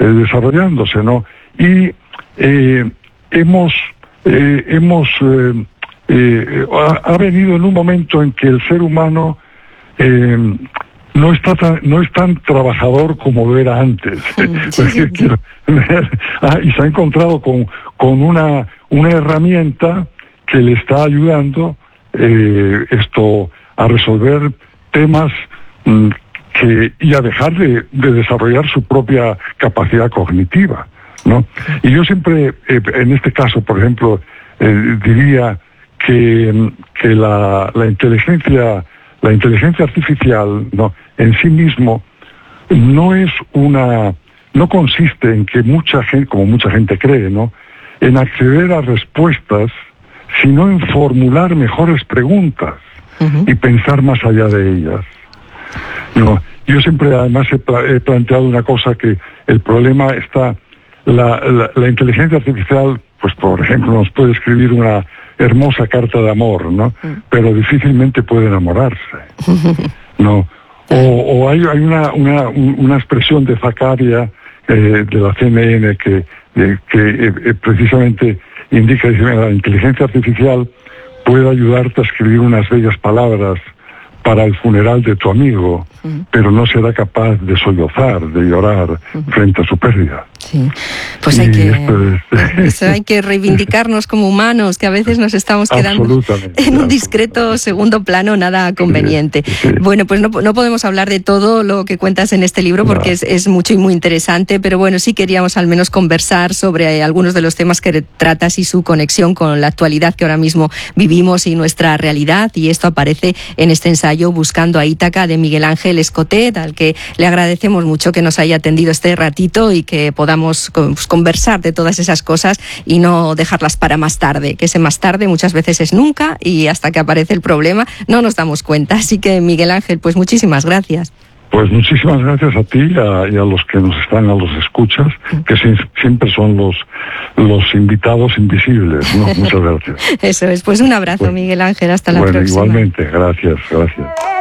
desarrollándose, ¿no? Y ha venido en un momento en que el ser humano no es tan trabajador como era antes. Sí. Y se ha encontrado con una herramienta que le está ayudando a resolver temas y a dejar de desarrollar su propia capacidad cognitiva, ¿no? Y yo siempre, en este caso, por ejemplo, diría que la inteligencia artificial, ¿no?, en sí mismo no consiste en que mucha gente, como mucha gente cree, ¿no?, en acceder a respuestas, sino en formular mejores preguntas y pensar más allá de ellas. No, yo siempre además he planteado una cosa, que el problema está, la inteligencia artificial, pues por ejemplo, nos puede escribir una hermosa carta de amor, ¿no? Pero difícilmente puede enamorarse, ¿no? O hay una expresión de Zakaria, de la CNN, que precisamente indica, dice: la inteligencia artificial puede ayudarte a escribir unas bellas palabras para el funeral de tu amigo, pero no será capaz de sollozar, de llorar frente a su pérdida. Sí, pues hay que reivindicarnos como humanos, que a veces nos estamos quedando en un discreto segundo plano, nada conveniente. Sí. Bueno, pues no podemos hablar de todo lo que cuentas en este libro, porque es mucho y muy interesante, pero bueno, sí queríamos al menos conversar sobre algunos de los temas que tratas y su conexión con la actualidad que ahora mismo vivimos y nuestra realidad, y esto aparece en este ensayo Buscando a Ítaca, de Miguel Ángel Escotet, al que le agradecemos mucho que nos haya atendido este ratito y que podamos conversar de todas esas cosas y no dejarlas para más tarde, que ese más tarde muchas veces es nunca, y hasta que aparece el problema no nos damos cuenta. Así que, Miguel Ángel, pues muchísimas gracias. Pues muchísimas gracias a ti y a los que nos están, a los escuchas, que siempre son los invitados invisibles, ¿no? Muchas gracias. Eso es, pues un abrazo, Miguel Ángel, hasta la próxima. Igualmente, gracias.